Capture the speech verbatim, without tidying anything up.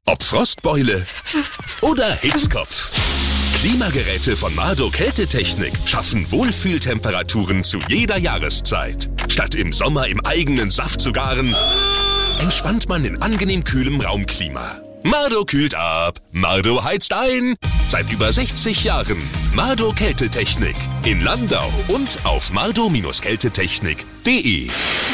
Ob Frostbeule oder Hitzkopf. Klimageräte von Mardo Kältetechnik schaffen Wohlfühltemperaturen zu jeder Jahreszeit. Statt im Sommer im eigenen Saft zu garen, entspannt man in angenehm kühlem Raumklima. Mardo kühlt ab, Mardo heizt ein. Seit über sechzig Jahren Mardo Kältetechnik in Landau und auf mardo Kältetechnik punkt de.